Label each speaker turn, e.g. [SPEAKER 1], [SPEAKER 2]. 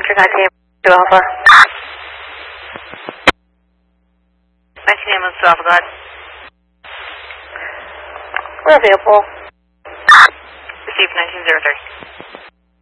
[SPEAKER 1] Departure contact to Alpha. 19 ambulance to Alpha, go ahead.
[SPEAKER 2] We're available.
[SPEAKER 1] Received 1903.